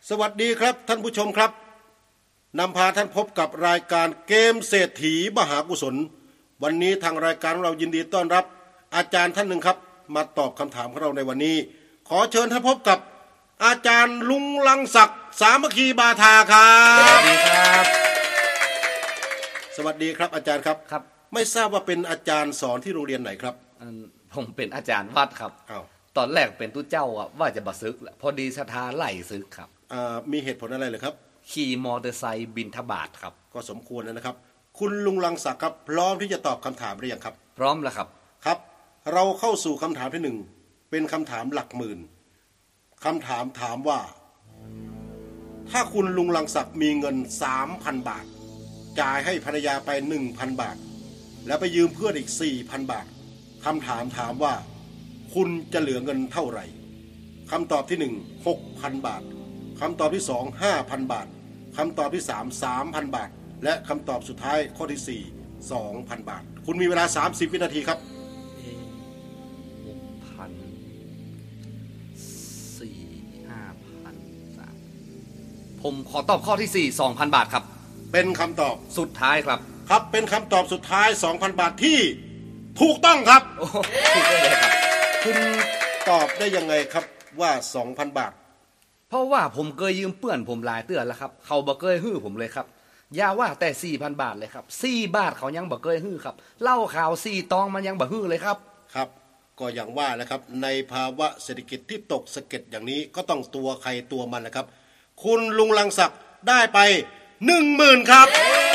สวัสดีครับท่านผู้ชมครับนำพาท่านพบกับรายการเกมเศรษฐีมหากุศลวันนี้ทางรายการเรายินดีต้อนรับอาจารย์ท่านหนึ่งครับมาตอบคำถามของเราในวันนี้ขอเชิญท่านพบกับอาจารย์ลุงลังศักดิ์สามัคคีบาทาครับสวัสดีครับสวัสดีครับอาจารย์ครับครับไม่ทราบว่าเป็นอาจารย์สอนที่โรงเรียนไหนครับผมเป็นอาจารย์วัดครับตอนแรกเป็นตู้เจ้าว่าจะมาซึกพอดีศรัทธาไล่ซึกครับมีเหตุผลอะไรเหรอครับขี่มอเตอร์ไซค์บิณฑบาตครับก็สมควรนะครับคุณลุงลังศักดิ์ครับพร้อมที่จะตอบคำถามหรือยังครับพร้อมแล้วครับครับเราเข้าสู่คำถามที่หนึ่งเป็นคำถามหลักหมื่นคำถามถามว่าถ้าคุณลุงลังศักดิ์มีเงิน 3,000 บาทจ่ายให้ภรรยาไป 1,000 บาทแล้วไปยืมเพื่อนอีก 4,000 บาทคำถามถามว่าคุณจะเหลือเงินเท่าไหร่คำตอบที่ 1 6,000 บาทคำตอบที่ 2 5,000 บาทคำตอบที่ 3 3,000 บาทและคำตอบสุดท้ายข้อที่ 4 2,000 บาทคุณมีเวลา30วินาทีครับ 6,000 4 5,000 3ผมขอตอบข้อที่ 4 2,000 บาทครับเป็นคำตอบสุดท้ายครับครับเป็นคำตอบสุดท้าย 2,000 บาทที่ถูกต้องครับถูกเลยครับคุณตอบได้ยังไงครับว่า 2,000 บาทเพราะว่าผมเคยยืมเพื่อนผมหลายเตือนแล้วครับเขาบ่เคยฮื้อผมเลยครับอย่าว่าแต่ 4,000 บาทเลยครับ4 บาทเขายังบ่เคยฮื้อครับเหล้าขาว4 ตองมันยังบ่ฮื้อเลยครับครับก็อย่างว่าแหละครับในภาวะเศรษฐกิจที่ตกสะเก็ดอย่างนี้ก็ต้องตัวใครตัวมันนะครับคุณลุงลังศักดิ์ได้ไป 10,000 ครับ